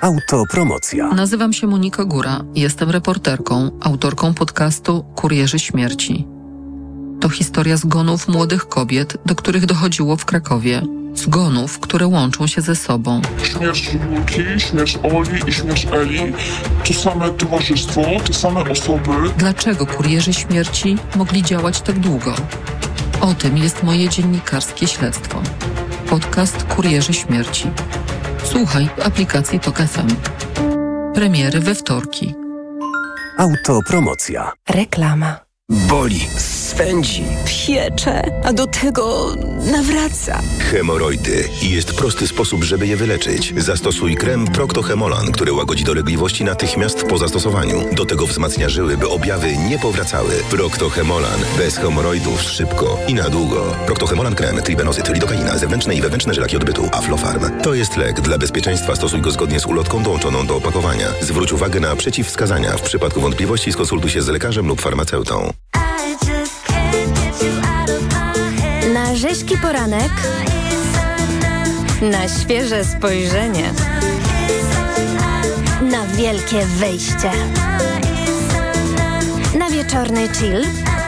Autopromocja. Nazywam się Monika Góra. Jestem reporterką, autorką podcastu Kurierzy Śmierci. To historia zgonów młodych kobiet, do których dochodziło w Krakowie. Zgonów, które łączą się ze sobą. Śmierć Julki, śmierć Oli i śmierć Eli. To same towarzystwo, te same osoby. Dlaczego kurierzy śmierci mogli działać tak długo? O tym jest moje dziennikarskie śledztwo. Podcast Kurierzy Śmierci. Słuchaj w aplikacji TOK FM. Premiery we wtorki. Autopromocja. Reklama. Boli, swędzi, Piecze, a do tego nawraca. hemoroidy i jest prosty sposób, żeby je wyleczyć. Zastosuj krem Procto-Hemolan, który łagodzi dolegliwości natychmiast po zastosowaniu. Do tego wzmacnia żyły, by objawy nie powracały. Procto-Hemolan. Bez hemoroidów szybko i na długo. Procto-Hemolan krem, tribenozyt, lidokaina, zewnętrzne i wewnętrzne żylaki odbytu, Aflofarm. To jest lek. Dla bezpieczeństwa stosuj go zgodnie z ulotką dołączoną do opakowania. Zwróć uwagę na przeciwwskazania. W przypadku wątpliwości skonsultuj się z lekarzem lub farmaceutą. Na rzeźki poranek, na świeże spojrzenie, na wielkie wejście, na wieczorny chill,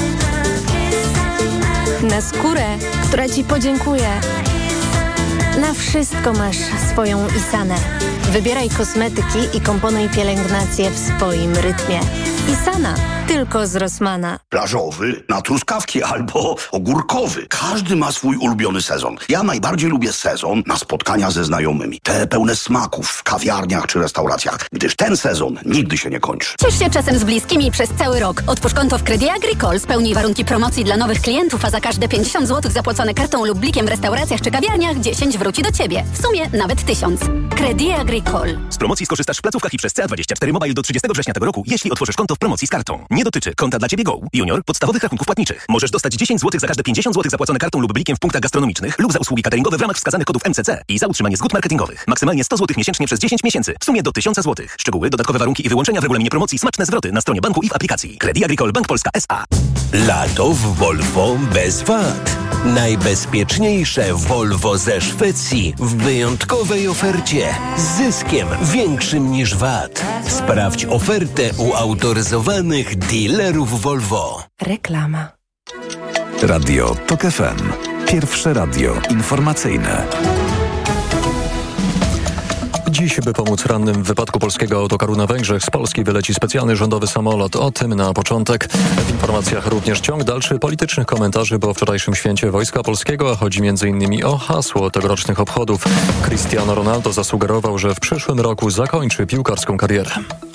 na skórę, która Ci podziękuje. Na wszystko masz swoją Isanę. Wybieraj kosmetyki i komponuj pielęgnację w swoim rytmie. Isana. Tylko z Rossmana. Plażowy, na truskawki albo ogórkowy. Każdy ma swój ulubiony sezon. Ja najbardziej lubię sezon na spotkania ze znajomymi. Te pełne smaków w kawiarniach czy restauracjach, gdyż ten sezon nigdy się nie kończy. Ciesz się czasem z bliskimi przez cały rok. Otwórz konto w Crédit Agricole, spełnij warunki promocji dla nowych klientów, a za każde 50 zł zapłacone kartą lub blikiem w restauracjach czy kawiarniach 10 wróci do Ciebie. W sumie nawet 1000. Crédit Agricole. Z promocji skorzystasz w placówkach i przez CA24 Mobile do 30 września tego roku, jeśli otworzysz konto w promocji z kartą. Nie dotyczy konta dla Ciebie Go, Junior, podstawowych rachunków płatniczych. Możesz dostać 10 zł za każde 50 zł zapłacone kartą lub blikiem w punktach gastronomicznych lub za usługi cateringowe w ramach wskazanych kodów MCC i za utrzymanie zgód marketingowych. Maksymalnie 100 zł miesięcznie przez 10 miesięcy. W sumie do 1000 zł. Szczegóły, dodatkowe warunki i wyłączenia w regulaminie promocji, smaczne zwroty na stronie banku i w aplikacji. Crédit Agricole Bank Polska S.A. Lato w Volvo bez VAT. Najbezpieczniejsze Volvo ze Szwecji w wyjątkowej ofercie z zyskiem większym niż VAT. Sprawdź ofertę u autoryzowanych dealerów Volvo. Reklama. Radio TOK FM. Pierwsze radio informacyjne. Dziś, by pomóc rannym w wypadku polskiego autokaru na Węgrzech, z Polski wyleci specjalny rządowy samolot. O tym na początek. W informacjach również ciąg dalszy politycznych komentarzy po wczorajszym święcie Wojska Polskiego, a chodzi m.in. o hasło tegorocznych obchodów. Cristiano Ronaldo zasugerował, że w przyszłym roku zakończy piłkarską karierę.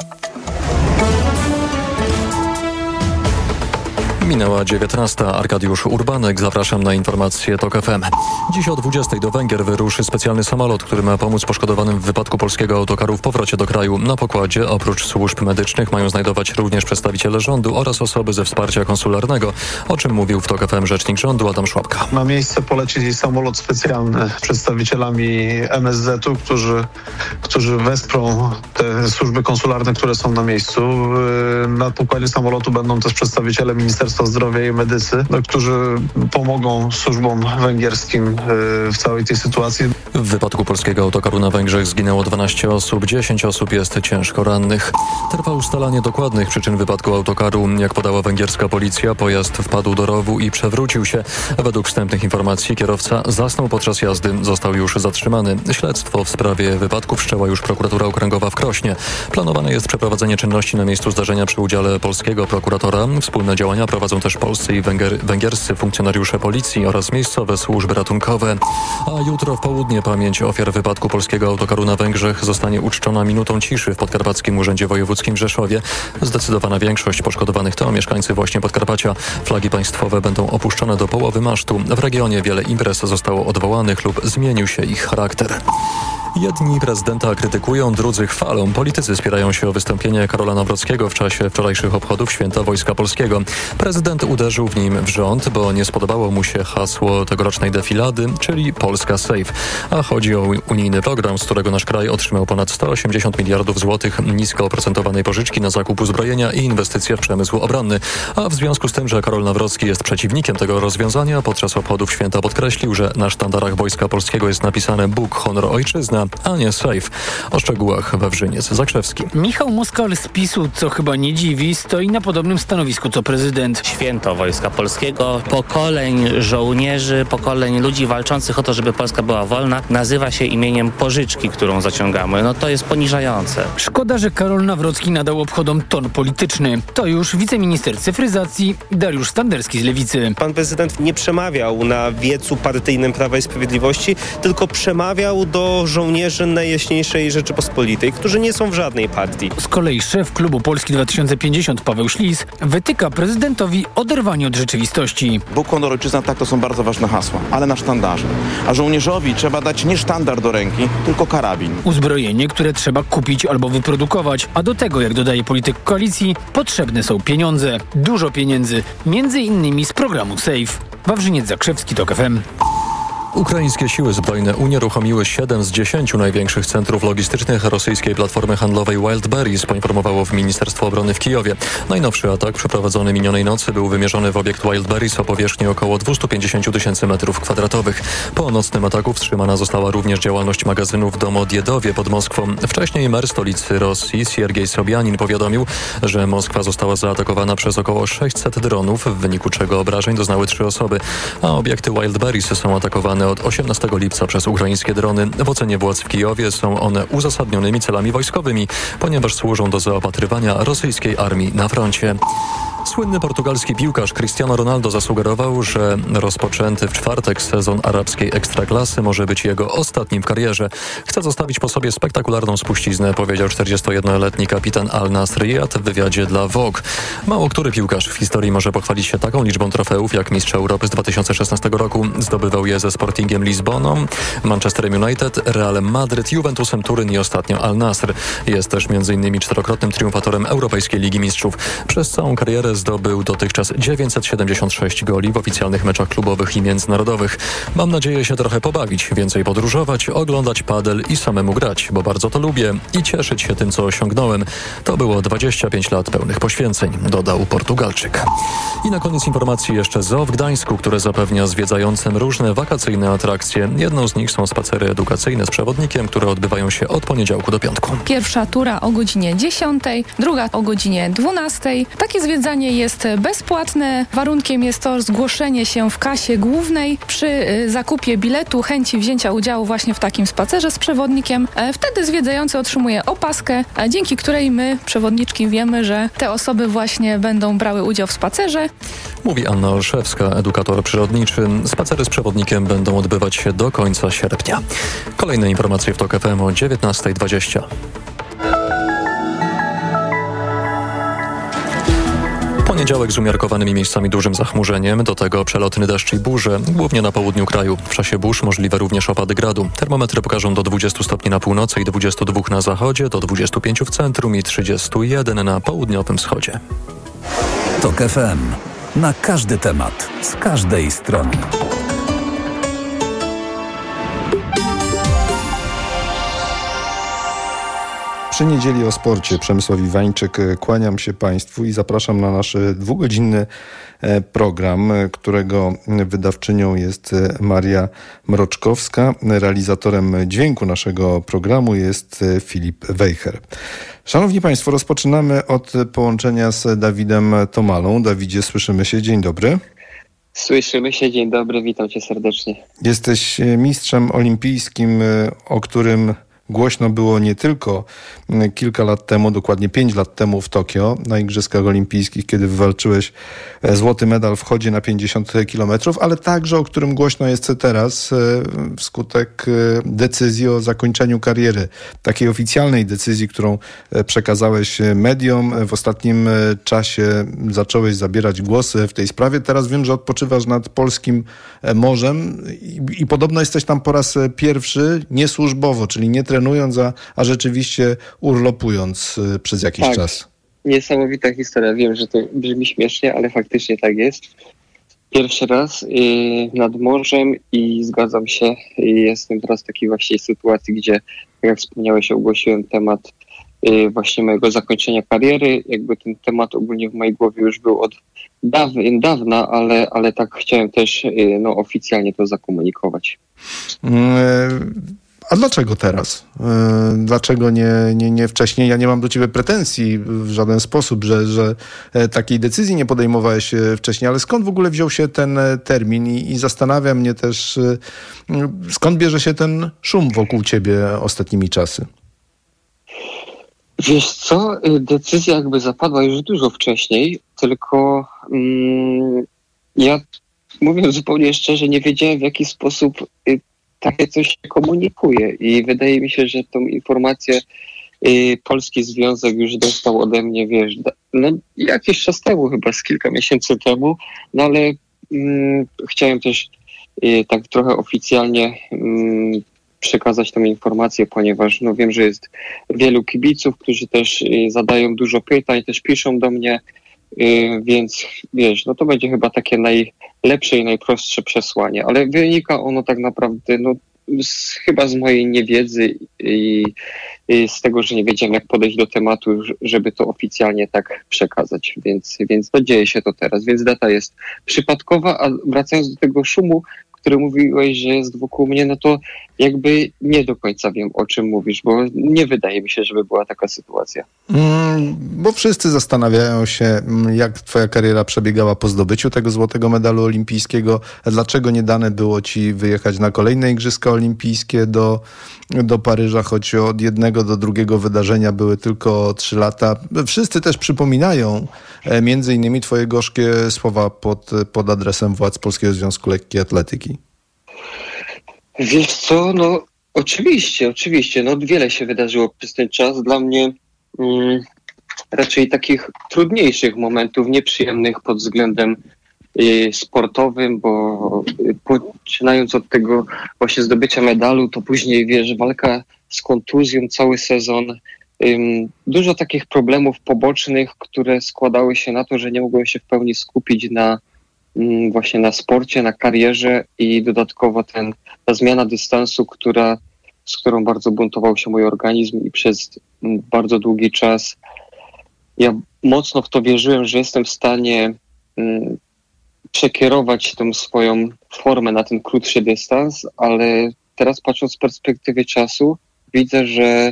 Minęła 19. Arkadiusz Urbanek. Zapraszam na informacje TOK FM. Dziś o 20 do Węgier wyruszy specjalny samolot, który ma pomóc poszkodowanym w wypadku polskiego autokaru w powrocie do kraju. Na pokładzie oprócz służb medycznych mają znajdować również przedstawiciele rządu oraz osoby ze wsparcia konsularnego, o czym mówił w TOK FM rzecznik rządu Adam Szłapka. Na miejsce poleci samolot specjalny z przedstawicielami MSZ-u, którzy wesprą te służby konsularne, które są na miejscu. Na pokładzie samolotu będą też przedstawiciele Ministerstwa Zdrowia i medycy, którzy pomogą służbom węgierskim w całej tej sytuacji. W wypadku polskiego autokaru na Węgrzech zginęło 12 osób, 10 osób jest ciężko rannych. Trwa ustalanie dokładnych przyczyn wypadku autokaru. Jak podała węgierska policja, pojazd wpadł do rowu i przewrócił się. Według wstępnych informacji kierowca zasnął podczas jazdy, został już zatrzymany. Śledztwo w sprawie wypadku wszczęła już prokuratura okręgowa w Krośnie. Planowane jest przeprowadzenie czynności na miejscu zdarzenia przy udziale polskiego prokuratora. Wspólne działania prowadzą też polscy i węgierscy funkcjonariusze policji oraz miejscowe służby ratunkowe. A jutro w południe pamięć ofiar wypadku polskiego autokaru na Węgrzech zostanie uczczona minutą ciszy w Podkarpackim Urzędzie Wojewódzkim w Rzeszowie. Zdecydowana większość poszkodowanych to mieszkańcy właśnie Podkarpacia. Flagi państwowe będą opuszczone do połowy masztu. W regionie wiele imprez zostało odwołanych lub zmienił się ich charakter. Jedni prezydenta krytykują, drudzy chwalą. Politycy spierają się o wystąpienie Karola Nawrockiego w czasie wczorajszych obchodów Święta Wojska Polskiego. Prezydent uderzył w nim w rząd, bo nie spodobało mu się hasło tegorocznej defilady, czyli Polska Safe. A chodzi o unijny program, z którego nasz kraj otrzymał ponad 180 miliardów złotych nisko oprocentowanej pożyczki na zakup uzbrojenia i inwestycje w przemysł obronny. A w związku z tym, że Karol Nawrocki jest przeciwnikiem tego rozwiązania, podczas obchodów święta podkreślił, że na sztandarach Wojska Polskiego jest napisane Bóg, honor, ojczyzna, a nie sejf. O szczegółach Wawrzyniec Zakrzewski. Michał Moskal z PiS-u, co chyba nie dziwi, stoi na podobnym stanowisku co prezydent. Święto Wojska Polskiego, pokoleń żołnierzy, pokoleń ludzi walczących o to, żeby Polska była wolna, nazywa się imieniem pożyczki, którą zaciągamy. No to jest poniżające. Szkoda, że Karol Nawrocki nadał obchodom ton polityczny. To już wiceminister cyfryzacji Dariusz Standerski z Lewicy. Pan prezydent nie przemawiał na wiecu partyjnym Prawa i Sprawiedliwości, tylko przemawiał do żołnierzy Najjaśniejszej Rzeczypospolitej, którzy nie są w żadnej partii. Z kolei szef klubu Polski 2050 Paweł Ślis wytyka prezydentowi oderwanie od rzeczywistości. Bóg, honor, ojczyzna, tak, to są bardzo ważne hasła, ale na sztandarze. A żołnierzowi trzeba dać nie sztandar do ręki, tylko karabin. Uzbrojenie, które trzeba kupić albo wyprodukować, a do tego, jak dodaje polityk koalicji, potrzebne są pieniądze. Dużo pieniędzy, między innymi z programu SAFE. Wawrzyniec Zakrzewski, TOK FM. Ukraińskie siły zbrojne unieruchomiły 7 z 10 największych centrów logistycznych rosyjskiej platformy handlowej Wildberries, poinformowało w Ministerstwo Obrony w Kijowie. Najnowszy atak przeprowadzony minionej nocy był wymierzony w obiekt Wildberries o powierzchni około 250 000 m2. Po nocnym ataku wstrzymana została również działalność magazynu w Domodjedowie pod Moskwą. Wcześniej mer stolicy Rosji Siergiej Sobianin powiadomił, że Moskwa została zaatakowana przez około 600 dronów, w wyniku czego obrażeń doznały 3 osoby, a obiekty Wildberries są atakowane od 18 lipca przez ukraińskie drony. W ocenie władz w Kijowie są one uzasadnionymi celami wojskowymi, ponieważ służą do zaopatrywania rosyjskiej armii na froncie. Słynny portugalski piłkarz Cristiano Ronaldo zasugerował, że rozpoczęty w czwartek sezon arabskiej ekstraklasy może być jego ostatnim w karierze. Chce zostawić po sobie spektakularną spuściznę, powiedział 41-letni kapitan Al Nassr Riyad w wywiadzie dla Vogue. Mało który piłkarz w historii może pochwalić się taką liczbą trofeów jak mistrz Europy z 2016 roku. Zdobywał je ze Sportingiem Lizboną, Manchesterem United, Realem Madryt, Juventusem Turyn i ostatnio Al Nassr. Jest też m.in. 4-krotnym triumfatorem Europejskiej Ligi Mistrzów. Przez całą karierę zdobył dotychczas 976 goli w oficjalnych meczach klubowych i międzynarodowych. Mam nadzieję się trochę pobawić, więcej podróżować, oglądać padel i samemu grać, bo bardzo to lubię i cieszyć się tym, co osiągnąłem. To było 25 lat pełnych poświęceń, dodał Portugalczyk. I na koniec informacji jeszcze zoo w Gdańsku, które zapewnia zwiedzającym różne wakacyjne atrakcje. Jedną z nich są spacery edukacyjne z przewodnikiem, które odbywają się od poniedziałku do piątku. Pierwsza tura o godzinie 10, druga o godzinie 12. Takie zwiedzanie jest bezpłatne. Warunkiem jest to zgłoszenie się w kasie głównej przy zakupie biletu, chęci wzięcia udziału właśnie w takim spacerze z przewodnikiem. Wtedy zwiedzający otrzymuje opaskę, dzięki której my, przewodniczki, wiemy, że te osoby właśnie będą brały udział w spacerze. Mówi Anna Olszewska, edukator przyrodniczy. Spacery z przewodnikiem będą odbywać się do końca sierpnia. Kolejne informacje w TOK FM o 19:20. Poniedziałek z umiarkowanymi miejscami dużym zachmurzeniem, do tego przelotny deszcz i burze, głównie na południu kraju. W czasie burz możliwe również opady gradu. Termometry pokażą do 20 stopni na północy i 22 na zachodzie, do 25 w centrum i 31 na południowym wschodzie. TOK FM. Na każdy temat, z każdej strony. Przy niedzieli o sporcie Przemysław Iwańczyk. Kłaniam się Państwu i zapraszam na nasz dwugodzinny program, którego wydawczynią jest Maria Mroczkowska. Realizatorem dźwięku naszego programu jest Filip Wejher. Szanowni Państwo, rozpoczynamy od połączenia z Dawidem Tomalą. Dawidzie, słyszymy się. Dzień dobry. Słyszymy się. Dzień dobry. Witam Cię serdecznie. Jesteś mistrzem olimpijskim, o którym głośno było nie tylko kilka lat temu, dokładnie 5 lat temu w Tokio, na Igrzyskach Olimpijskich, kiedy wywalczyłeś złoty medal w chodzie na 50 kilometrów, ale także o którym głośno jest teraz wskutek decyzji o zakończeniu kariery. Takiej oficjalnej decyzji, którą przekazałeś mediom. W ostatnim czasie zacząłeś zabierać głosy w tej sprawie. Teraz wiem, że odpoczywasz nad polskim morzem i podobno jesteś tam po raz pierwszy niesłużbowo, czyli nie trenując, a rzeczywiście urlopując przez jakiś czas. Niesamowita historia. Wiem, że to brzmi śmiesznie, ale faktycznie tak jest. Pierwszy raz nad morzem i zgadzam się. Jestem teraz w takiej właśnie sytuacji, gdzie, jak wspomniałeś, ogłosiłem temat właśnie mojego zakończenia kariery. Jakby ten temat ogólnie w mojej głowie już był od dawna, ale tak chciałem też oficjalnie to zakomunikować. A dlaczego teraz? Dlaczego nie wcześniej? Ja nie mam do ciebie pretensji w żaden sposób, że takiej decyzji nie podejmowałeś wcześniej, ale skąd w ogóle wziął się ten termin i zastanawia mnie też, skąd bierze się ten szum wokół ciebie ostatnimi czasy? Wiesz co, decyzja jakby zapadła już dużo wcześniej, tylko ja, mówiąc zupełnie szczerze, nie wiedziałem, w jaki sposób takie coś się komunikuje i wydaje mi się, że tą informację Polski Związek już dostał ode mnie, wiesz, jakiś czas temu, chyba z kilka miesięcy temu, no ale chciałem też tak trochę oficjalnie przekazać tą informację, ponieważ wiem, że jest wielu kibiców, którzy też zadają dużo pytań, też piszą do mnie, więc wiesz, to będzie chyba takie najlepsze i najprostsze przesłanie, ale wynika ono tak naprawdę chyba z mojej niewiedzy i z tego, że nie wiedziałem, jak podejść do tematu, żeby to oficjalnie tak przekazać, więc dzieje się to teraz, więc data jest przypadkowa, a wracając do tego szumu, który mówiłeś, że jest wokół mnie, to jakby nie do końca wiem, o czym mówisz, bo nie wydaje mi się, żeby była taka sytuacja. Bo wszyscy zastanawiają się, jak twoja kariera przebiegała po zdobyciu tego złotego medalu olimpijskiego, dlaczego nie dane było ci wyjechać na kolejne Igrzyska Olimpijskie do Paryża, choć od jednego do drugiego wydarzenia były tylko 3 lata. Wszyscy też przypominają między innymi twoje gorzkie słowa pod adresem władz Polskiego Związku Lekkiej Atletyki. Wiesz co, oczywiście, wiele się wydarzyło przez ten czas. Dla mnie raczej takich trudniejszych momentów, nieprzyjemnych pod względem sportowym, bo poczynając od tego właśnie zdobycia medalu, to później, wiesz, walka z kontuzją cały sezon, dużo takich problemów pobocznych, które składały się na to, że nie mogłem się w pełni skupić właśnie na sporcie, na karierze i dodatkowo ta zmiana dystansu, z którą bardzo buntował się mój organizm i przez bardzo długi czas ja mocno w to wierzyłem, że jestem w stanie przekierować tą swoją formę na ten krótszy dystans, ale teraz patrząc z perspektywy czasu widzę, że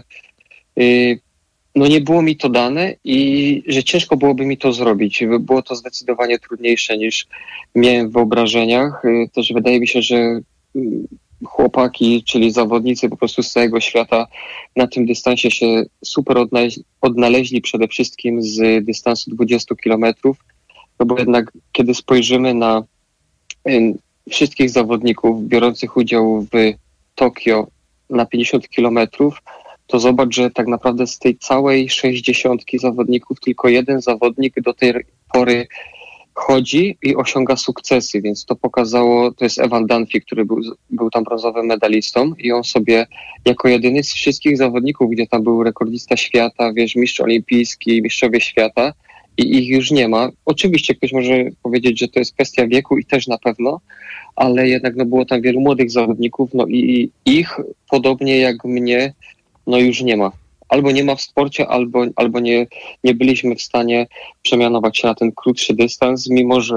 nie było mi to dane i że ciężko byłoby mi to zrobić. Było to zdecydowanie trudniejsze niż miałem w wyobrażeniach. Też wydaje mi się, że chłopaki, czyli zawodnicy po prostu z całego świata na tym dystansie się super odnaleźli przede wszystkim z dystansu 20 kilometrów, bo jednak kiedy spojrzymy na wszystkich zawodników biorących udział w Tokio na 50 kilometrów, to zobacz, że tak naprawdę z tej całej 60 zawodników tylko jeden zawodnik do tej pory chodzi i osiąga sukcesy, więc to pokazało, to jest Evan Dunphy, który był tam brązowym medalistą i on sobie jako jedyny z wszystkich zawodników, gdzie tam był rekordista świata, wiesz, mistrz olimpijski, mistrzowie świata i ich już nie ma. Oczywiście ktoś może powiedzieć, że to jest kwestia wieku i też na pewno, ale jednak było tam wielu młodych zawodników, i ich, podobnie jak mnie, już nie ma. Albo nie ma w sporcie, albo nie byliśmy w stanie przemianować się na ten krótszy dystans, mimo że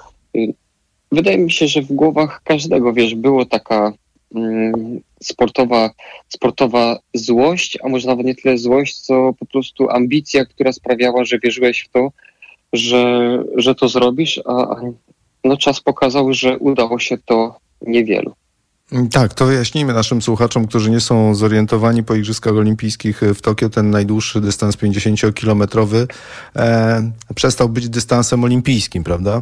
wydaje mi się, że w głowach każdego, wiesz, było taka sportowa złość, a może nawet nie tyle złość, co po prostu ambicja, która sprawiała, że wierzyłeś w to, że to zrobisz, a czas pokazał, że udało się to niewielu. Tak, to wyjaśnijmy naszym słuchaczom, którzy nie są zorientowani po Igrzyskach Olimpijskich w Tokio. Ten najdłuższy dystans 50-kilometrowy przestał być dystansem olimpijskim, prawda?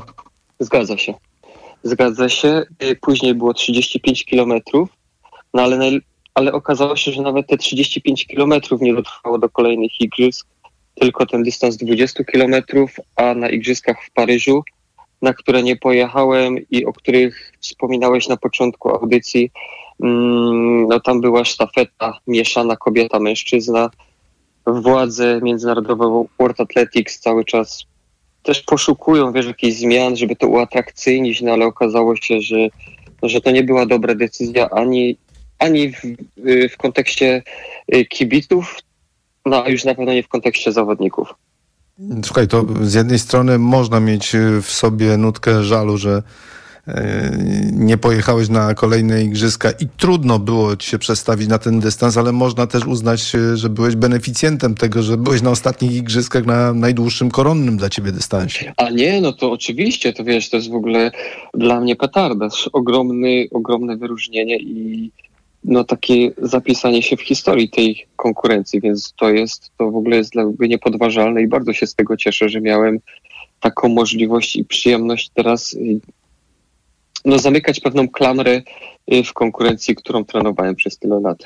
Zgadza się. Później było 35 kilometrów, ale okazało się, że nawet te 35 kilometrów nie dotrwało do kolejnych igrzysk, tylko ten dystans 20 kilometrów, a na Igrzyskach w Paryżu, na które nie pojechałem i o których wspominałeś na początku audycji, tam była sztafeta mieszana kobieta-mężczyzna. Władze międzynarodowe World Athletics cały czas też poszukują, wiesz, jakichś zmian, żeby to uatrakcyjnić, ale okazało się, że to nie była dobra decyzja ani w kontekście kibiców, a już na pewno nie w kontekście zawodników. Słuchaj, to z jednej strony można mieć w sobie nutkę żalu, że nie pojechałeś na kolejne igrzyska i trudno było ci się przestawić na ten dystans, ale można też uznać, że byłeś beneficjentem tego, że byłeś na ostatnich igrzyskach na najdłuższym koronnym dla ciebie dystansie. A nie, no to oczywiście, to wiesz, to jest w ogóle dla mnie petarda, ogromne wyróżnienie i no takie zapisanie się w historii tej konkurencji, więc to w ogóle jest dla mnie niepodważalne i bardzo się z tego cieszę, że miałem taką możliwość i przyjemność teraz zamykać pewną klamrę w konkurencji, którą trenowałem przez tyle lat.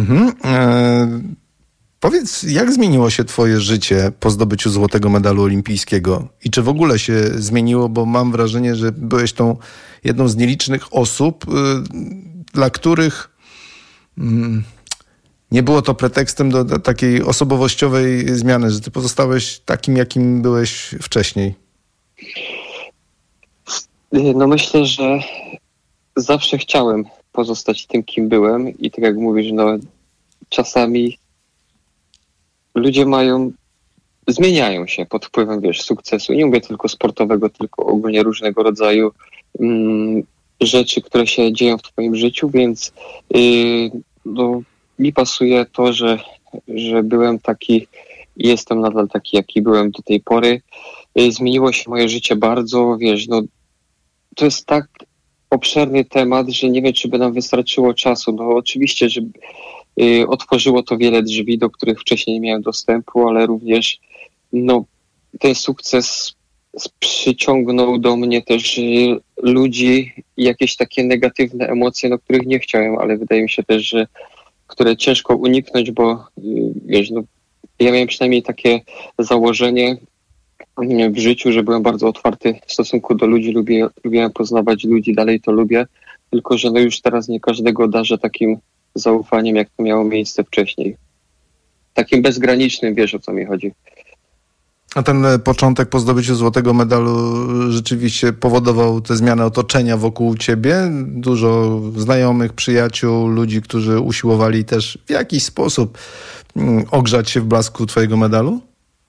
Powiedz, jak zmieniło się twoje życie po zdobyciu złotego medalu olimpijskiego? I czy w ogóle się zmieniło? Bo mam wrażenie, że byłeś tą jedną z nielicznych osób, dla których nie było to pretekstem do takiej osobowościowej zmiany, że ty pozostałeś takim, jakim byłeś wcześniej. No myślę, że zawsze chciałem pozostać tym, kim byłem i tak jak mówisz, czasami ludzie zmieniają się pod wpływem, sukcesu. Nie mówię tylko sportowego, tylko ogólnie różnego rodzaju rzeczy, które się dzieją w twoim życiu, więc mi pasuje to, że byłem taki i jestem nadal taki, jaki byłem do tej pory. Zmieniło się moje życie bardzo, to jest tak obszerny temat, że nie wiem, czy by nam wystarczyło czasu. Oczywiście, że otworzyło to wiele drzwi, do których wcześniej nie miałem dostępu, ale również ten sukces przyciągnął do mnie też ludzi, jakieś takie negatywne emocje, których nie chciałem, ale wydaje mi się też, że które ciężko uniknąć, bo ja miałem przynajmniej takie założenie w życiu, że byłem bardzo otwarty w stosunku do ludzi, lubiłem poznawać ludzi, dalej to lubię, tylko że już teraz nie każdego darzę takim zaufaniem, jak to miało miejsce wcześniej. Takim bezgranicznym, wiesz, o co mi chodzi. A ten początek po zdobyciu złotego medalu rzeczywiście powodował te zmiany otoczenia wokół ciebie? Dużo znajomych, przyjaciół, ludzi, którzy usiłowali też w jakiś sposób ogrzać się w blasku twojego medalu?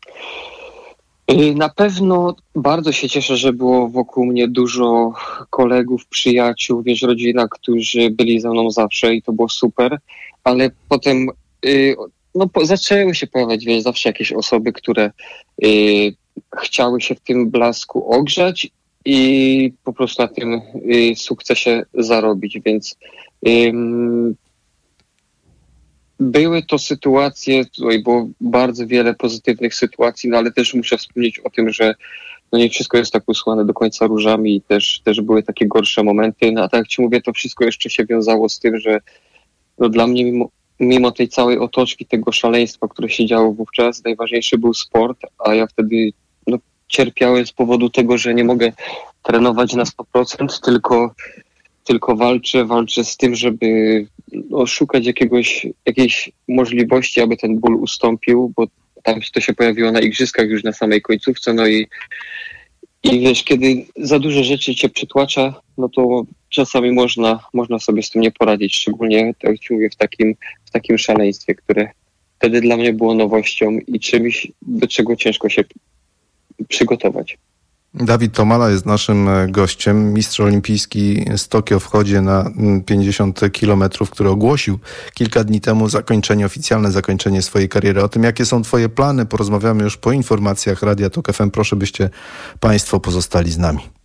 Na pewno bardzo się cieszę, że było wokół mnie dużo kolegów, przyjaciół, rodzina, którzy byli ze mną zawsze i to było super, ale potem zaczęły się pojawiać, zawsze jakieś osoby, które chciały się w tym blasku ogrzać i po prostu na tym sukcesie zarobić, więc były to sytuacje, tutaj było bardzo wiele pozytywnych sytuacji, ale też muszę wspomnieć o tym, że nie wszystko jest tak usłane do końca różami i też były takie gorsze momenty, a tak jak ci mówię, to wszystko jeszcze się wiązało z tym, że dla mnie mimo tej całej otoczki, tego szaleństwa, które się działo wówczas, najważniejszy był sport, a ja wtedy cierpiałem z powodu tego, że nie mogę trenować na 100%, tylko walczę z tym, żeby szukać jakiejś możliwości, aby ten ból ustąpił, bo tam to się pojawiło na igrzyskach już na samej końcówce, i kiedy za dużo rzeczy cię przytłacza, to czasami można sobie z tym nie poradzić, szczególnie, tak jak ci mówię, w takim szaleństwie, które wtedy dla mnie było nowością i czymś, do czego ciężko się przygotować. Dawid Tomala jest naszym gościem, mistrz olimpijski z Tokio w chodzie na 50 kilometrów, który ogłosił kilka dni temu oficjalne zakończenie swojej kariery. O tym, jakie są twoje plany, porozmawiamy już po informacjach Radia Tok FM. Proszę, byście państwo pozostali z nami.